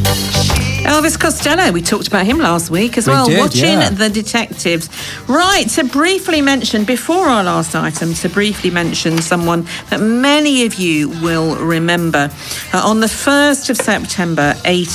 Elvis Costello, we talked about him last week as well. Watching The Detectives. Right, to briefly mention, before our last item, someone that many of you will remember. On the 1st of September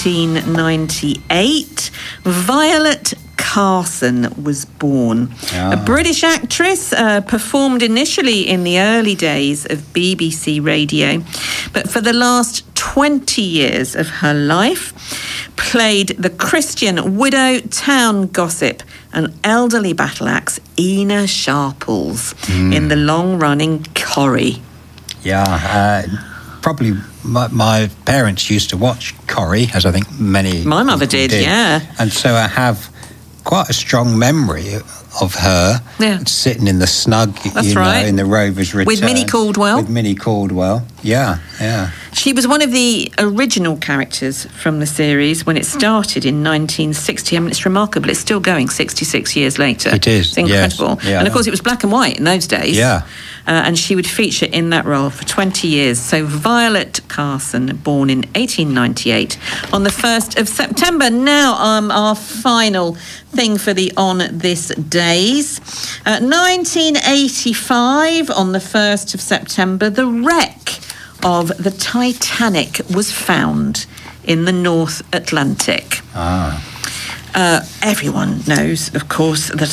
1898, Violet Carson was born. A British actress, performed initially in the early days of BBC Radio, but for the last 20 years of her life, played the Christian widow, town gossip, and elderly battle axe Ina Sharples in the long-running Corrie. Probably my parents used to watch Corrie, as I think many... My mother did, yeah. And so I have quite a strong memory of her sitting in the snug, in the Rover's Return. With Minnie Caldwell. Yeah. She was one of the original characters from the series when it started in 1960. I mean, it's remarkable. It's still going 66 years later. It is. It's incredible. Yes. Yeah. And, of course, it was black and white in those days. Yeah. And she would feature in that role for 20 years. So Violet Carson, born in 1898 on the 1st of September. Now, our final thing for the On This Days. 1985, on the 1st of September, the wreck of the Titanic was found in the North Atlantic. Everyone knows, of course, that